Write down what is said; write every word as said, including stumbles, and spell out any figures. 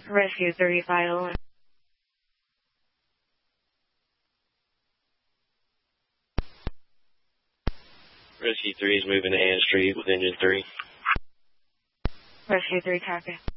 Rescue three, final. Rescue three is moving to Ann Street with engine three. Rescue three, copy.